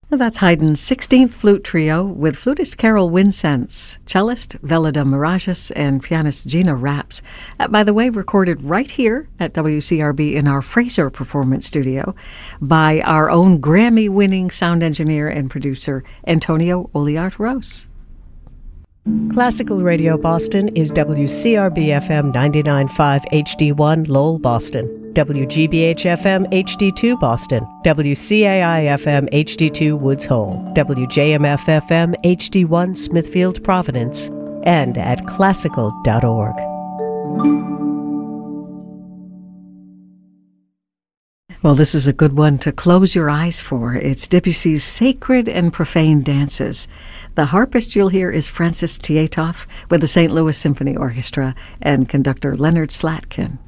Well, that's Haydn's 16th Flute Trio with flutist Carol Wincense, cellist Velida Mirages, and pianist Gina Raps. By the way, recorded right here at WCRB in our Fraser Performance Studio by our own Grammy-winning sound engineer and producer, Antonio Oliart-Rose. Classical Radio Boston is WCRB-FM 99.5 HD1 Lowell, Boston, WGBH-FM HD2 Boston, WCAI-FM HD2 Woods Hole, WJMF-FM HD1 Smithfield, Providence, and at classical.org. Well, this is a good one to close your eyes for. It's Debussy's Sacred and Profane Dances. The harpist you'll hear is Francis Tietoff with the St. Louis Symphony Orchestra and conductor Leonard Slatkin.